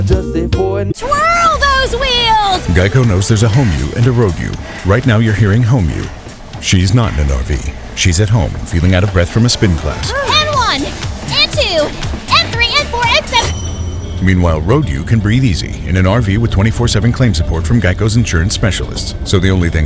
Just say for and Twirl those wheels! Geico knows there's a home you and a road you. Right now you're hearing home you. She's not in an RV. She's at home, feeling out of breath from a spin class. N1, N2, N3, N4, N7. Meanwhile, road you can breathe easy in an RV with 24/7 claim support from Geico's insurance specialists. So the only thing